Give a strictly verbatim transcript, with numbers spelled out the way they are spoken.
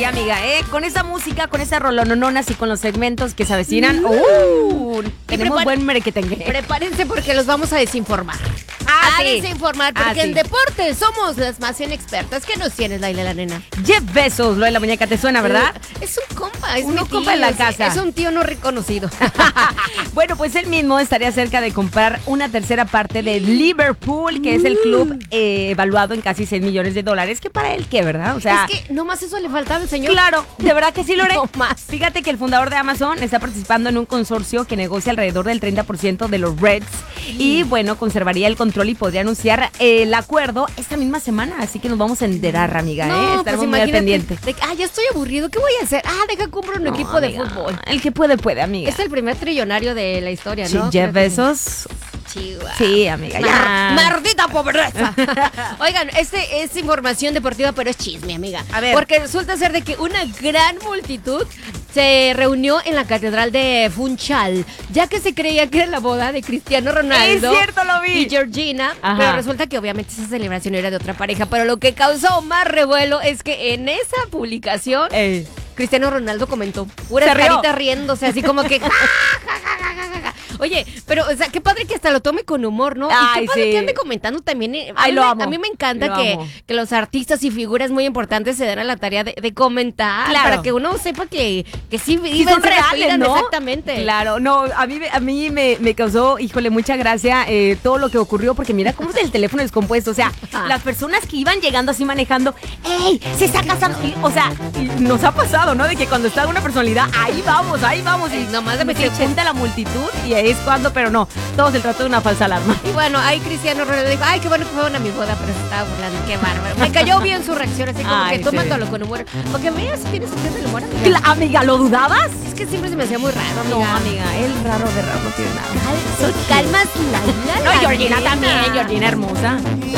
amiga, ¿eh? Con esa música, con esa rolononona y con los segmentos que se avecinan. ¡Uh! Tenemos buen merequetengue. Prepárense porque los vamos a desinformar. Ah, a sí. desinformar, porque Ah, sí. en deporte somos las más inexpertas. ¿Qué nos tienes, Laila, la nena? Jeff Bezos, lo de la muñeca, ¿te suena, verdad? Es un compa, es Un mi compa tío, en la es- casa. Es un tío no reconocido. Bueno, pues él mismo estaría cerca de comprar una tercera parte de Liverpool, que es el club eh, evaluado en casi seis millones de dólares. Que para él, ¿qué, verdad? O sea, es que nomás eso le faltaba al señor. claro, de verdad que sí, Lore. No más. Fíjate que el fundador de Amazon está participando en un consorcio que negocia alrededor del treinta por ciento de los Reds y, bueno, conservaría el control y podría anunciar el acuerdo esta misma semana. Así que nos vamos a enterar, amiga, No, ¿eh? pues Estaremos muy al imagínate, pendiente. de que, ah, ya estoy aburrido, ¿qué voy a hacer? Ah, deja compro un No, equipo de amiga, fútbol. El que puede, puede, amiga. Es el primer trillonario de la historia, Sí, ¿no? Jeff Creo que sí. Bezos. Chihuahua. Sí, amiga, ya. Mar- ¡Maldita pobreza! Oigan, este es información deportiva, pero es chisme, amiga. A ver. Porque resulta ser de que una gran multitud se reunió en la catedral de Funchal, ya que se creía que era la boda de Cristiano Ronaldo. Es cierto, lo vi. Y Georgina. Ajá. Pero resulta que obviamente esa celebración era de otra pareja. Pero lo que causó más revuelo es que en esa publicación Eh. Cristiano Ronaldo comentó puras Se rió. caritas riéndose, así como que. ja, ja, ja, ja, ja, ja. Oye, pero, o sea, qué padre que hasta lo tome con humor, ¿no? y Ay, qué padre sí. que ande comentando también. eh, a Ay, mí lo me- amo. A mí me encanta Lo que, amo. que los artistas y figuras muy importantes se den a la tarea de, de comentar. Claro. Para que uno sepa que, que sí, Sí, viven, son se reales, respiran, ¿no? exactamente. Claro, no, a mí, a mí me, me causó, híjole, mucha gracia eh, todo lo que ocurrió, porque mira cómo es el teléfono descompuesto. O sea, Ah. las personas que iban llegando así manejando, ¡ey! Se está casando. Y, o sea, y nos ha pasado, ¿no? De que cuando está una personalidad, ahí vamos, ahí vamos. Y Nomás de se metiche. junta la multitud y ahí es cuando, pero no, todo se trata de una falsa alarma. Y bueno, ahí Cristiano Ronaldo dijo, ay, qué bueno que fueron a mi boda, pero se estaba burlando, qué bárbaro. Me cayó bien su reacción, así como Ay, que sí. tomándolo con humor. Porque veas, tiene sentido del humor, amiga. Cla- amiga, ¿lo dudabas? Es que siempre se me hacía muy raro, amiga. No, amiga, el raro de raro no tiene nada. Cal- calmas, la, la, No, la Georgina nena. también, Georgina hermosa.